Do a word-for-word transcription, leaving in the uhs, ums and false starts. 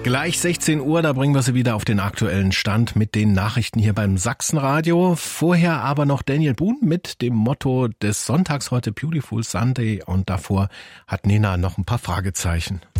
Gleich sechzehn Uhr, da bringen wir Sie wieder auf den aktuellen Stand mit den Nachrichten hier beim Sachsenradio. Vorher aber noch Daniel Boone mit dem Motto des Sonntags heute Beautiful Sunday und davor hat Nena noch ein paar Fragezeichen.